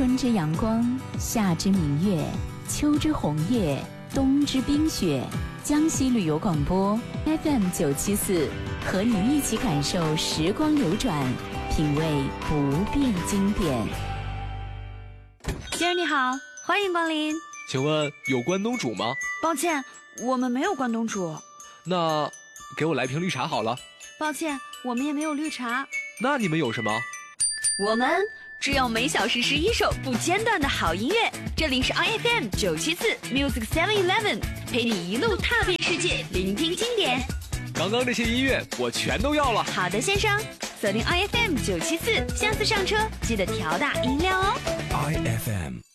春之阳光，夏之明月，秋之红叶，冬之冰雪。江西旅游广播 FM974，和你一起感受时光流转，品味不变经典。 先生你好，欢迎光临。 请问有关东煮吗？ 抱歉，我们没有关东煮。 那给我来瓶绿茶好了。 抱歉，我们也没有绿茶。 那你们有什么？ 我们只有每小时11首不间断的好音乐。这里是 IFM974 Music 711，陪你一路踏遍世界，聆听经典。 刚刚这些音乐我全都要了。 好的，先生，锁定 IFM974，下次上车记得调大音量哦。 IFM